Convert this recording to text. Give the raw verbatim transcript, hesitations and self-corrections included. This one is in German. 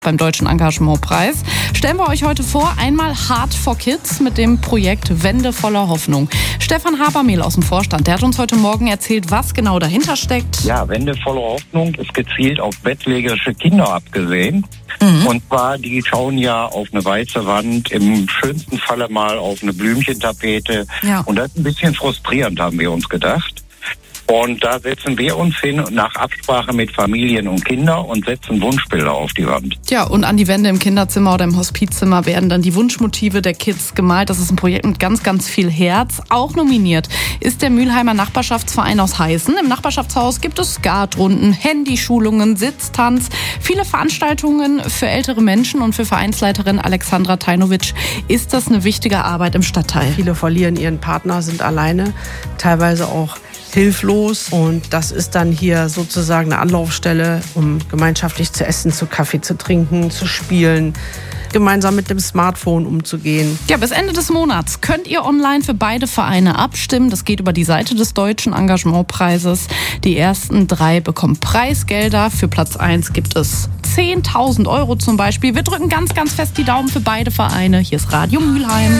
beim Deutschen Engagementpreis. Stellen wir euch heute vor, einmal Hart for Kids mit dem Projekt Wände voller Hoffnung. Stefan Habermehl aus dem Vorstand, der hat uns heute Morgen erzählt, was genau dahinter steckt. Ja, Wände voller Hoffnung ist gezielt auf bettlägerische Kinder abgesehen. Mhm. Und zwar, die schauen ja auf eine weiße Wand, im schönsten Falle mal auf eine Blümchentapete. Ja. Und das ist ein bisschen frustrierend, haben wir uns gedacht. Und da setzen wir uns hin nach Absprache mit Familien und Kindern und setzen Wunschbilder auf die Wand. Ja, und an die Wände im Kinderzimmer oder im Hospizzimmer werden dann die Wunschmotive der Kids gemalt. Das ist ein Projekt mit ganz, ganz viel Herz. Auch nominiert ist der Mülheimer Nachbarschaftsverein aus Heißen. Im Nachbarschaftshaus gibt es Skatrunden, Handyschulungen, Sitztanz, viele Veranstaltungen für ältere Menschen. Und für Vereinsleiterin Alexandra Tajnovic ist das eine wichtige Arbeit im Stadtteil. Viele verlieren ihren Partner, sind alleine, teilweise auch hilflos, und das ist dann hier sozusagen eine Anlaufstelle, um gemeinschaftlich zu essen, zu Kaffee zu trinken, zu spielen, gemeinsam mit dem Smartphone umzugehen. Ja, bis Ende des Monats könnt ihr online für beide Vereine abstimmen. Das geht über die Seite des Deutschen Engagementpreises. Die ersten drei bekommen Preisgelder. Für Platz eins gibt es zehntausend Euro zum Beispiel. Wir drücken ganz, ganz fest die Daumen für beide Vereine. Hier ist Radio Mülheim.